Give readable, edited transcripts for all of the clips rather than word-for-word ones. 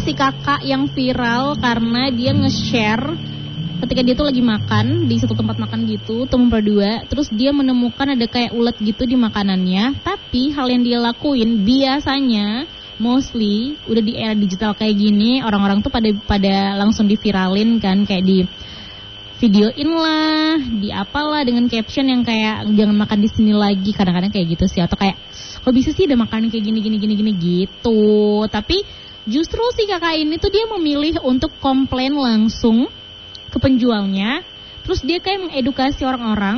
si kakak yang viral karena dia nge-share ketika dia tuh lagi makan di satu tempat makan gitu, temen berdua. Terus dia menemukan ada kayak ulet gitu di makanannya. Tapi hal yang dia lakuin biasanya, mostly udah di era digital kayak gini, orang-orang tuh pada langsung diviralin kan, kayak di videoin lah, di apalah dengan caption yang kayak jangan makan di sini lagi, kadang-kadang kayak gitu sih, atau kayak kok bisa sih ada makanan kayak gini gitu. Tapi justru si kakak ini tuh dia memilih untuk komplain langsung ke penjualnya. Terus dia kayak mengedukasi orang-orang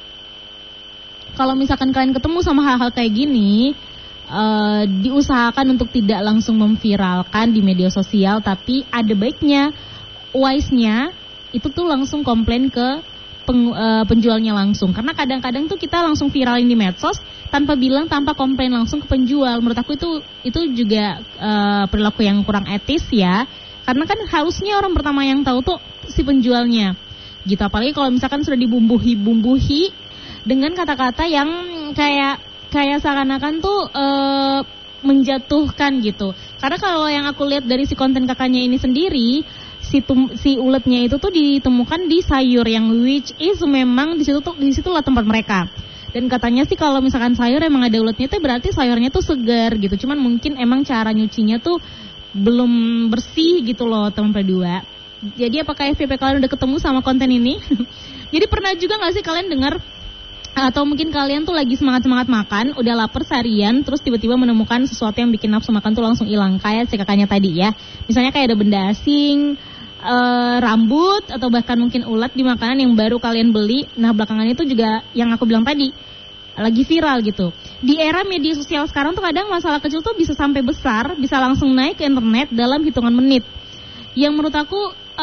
kalau misalkan kalian ketemu sama hal-hal kayak gini, diusahakan untuk tidak langsung memviralkan di media sosial, tapi ada baiknya, wise-nya itu tuh langsung komplain ke penjualnya langsung. Karena kadang-kadang tuh kita langsung viralin di medsos tanpa komplain langsung ke penjual. Menurut aku itu juga perilaku yang kurang etis ya. Karena kan harusnya orang pertama yang tahu tuh si penjualnya gitu. Apalagi kalau misalkan sudah dibumbuhi dengan kata-kata yang kayak seakan-akan tuh menjatuhkan gitu. Karena kalau yang aku lihat dari si konten kakaknya ini sendiri, si uletnya itu tuh ditemukan di sayur yang which is memang di situlah tempat mereka. Dan katanya sih kalau misalkan sayur emang ada uletnya itu berarti sayurnya tuh segar gitu. Cuman mungkin emang cara nyucinya tuh belum bersih gitu loh teman berdua. Jadi apakah FYP kalian udah ketemu sama konten ini? Jadi pernah juga gak sih kalian dengar, atau mungkin kalian tuh lagi semangat-semangat makan, udah lapar seharian, terus tiba-tiba menemukan sesuatu yang bikin nafsu makan tuh langsung hilang, kayak si kakaknya tadi ya. Misalnya kayak ada benda asing, rambut, atau bahkan mungkin ulat di makanan yang baru kalian beli. Nah belakangan itu juga yang aku bilang tadi, lagi viral gitu. Di era media sosial sekarang tuh kadang masalah kecil tuh bisa sampai besar, bisa langsung naik ke internet dalam hitungan menit. Yang menurut aku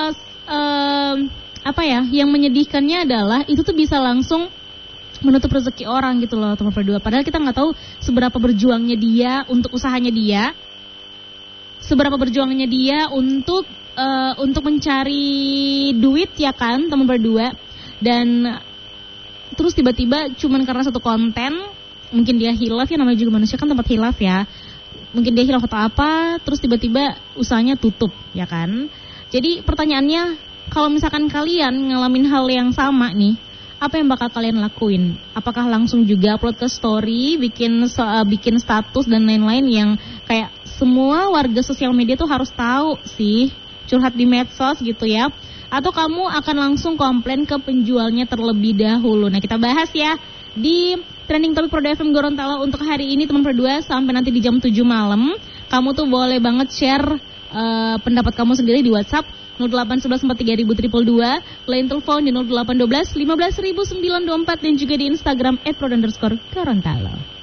yang menyedihkannya adalah itu tuh bisa langsung menutup rezeki orang gitu loh teman berdua. Padahal kita nggak tahu seberapa berjuangnya dia untuk usahanya dia, seberapa berjuangnya dia untuk mencari duit ya kan teman berdua. Dan terus tiba-tiba cuman karena satu konten, mungkin dia hilaf ya, namanya juga manusia kan tempat hilaf ya. Mungkin dia hilaf atau apa, terus tiba-tiba usahanya tutup ya kan. Jadi pertanyaannya, kalau misalkan kalian ngalamin hal yang sama nih, apa yang bakal kalian lakuin? Apakah langsung juga upload ke story, bikin status dan lain-lain yang kayak semua warga sosial media tuh harus tahu sih, curhat di medsos gitu ya? Atau kamu akan langsung komplain ke penjualnya terlebih dahulu? Nah kita bahas ya di Trending Topic Pro FM Gorontalo untuk hari ini teman berdua, sampai nanti di jam 7 malam. Kamu tuh boleh banget share pendapat kamu sendiri di WhatsApp 08114332, line telepon di 0812 15924 dan juga di Instagram @pro_Gorontalo.